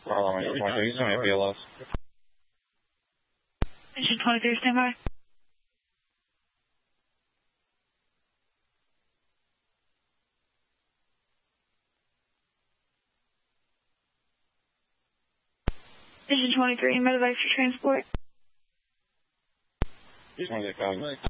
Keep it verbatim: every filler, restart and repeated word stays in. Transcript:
Bravo, Vision twenty-three, he's on your B L S. Vision twenty-three, stand by. Vision twenty-three, medevac for transport. Vision twenty-three,